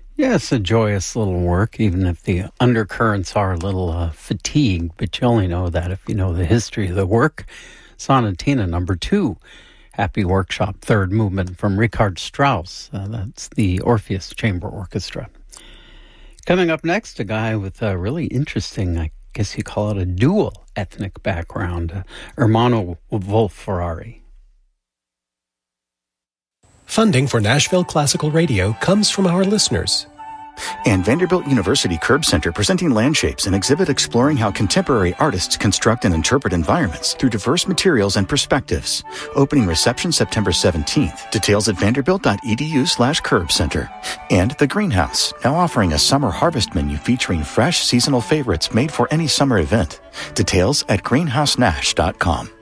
Yes, a joyous little work, even if the undercurrents are a little fatigued, but you only know that if you know the history of the work. Sonatina number 2, Happy Workshop, third movement from Richard Strauss. That's the Orpheus Chamber Orchestra. Coming up next, a guy with a really interesting, I guess you call it a dual ethnic background, Ermanno Wolf-Ferrari. Funding for Nashville Classical Radio comes from our listeners. And Vanderbilt University Curb Center presenting Landshapes, an exhibit exploring how contemporary artists construct and interpret environments through diverse materials and perspectives. Opening reception September 17th. Details at vanderbilt.edu/curbcenter. And The Greenhouse, now offering a summer harvest menu featuring fresh seasonal favorites made for any summer event. Details at greenhousenash.com.